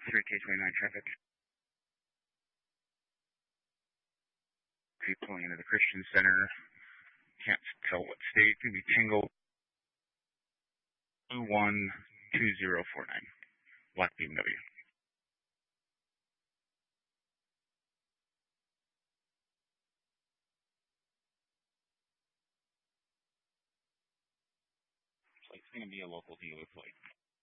3K29 traffic. Keep pulling into the Christian Center. Can't tell what state. It's going to be Tango 212049. Black BMW. It's going to be a local dealer plate.